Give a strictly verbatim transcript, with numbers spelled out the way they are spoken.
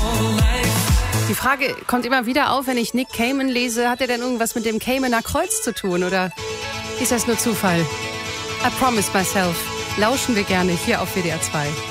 Die Frage kommt immer wieder auf, wenn ich Nick Cayman lese. Hat er denn irgendwas mit dem Caymaner Kreuz zu tun oder ist das nur Zufall? I promise myself. Lauschen wir gerne hier auf W D R zwei.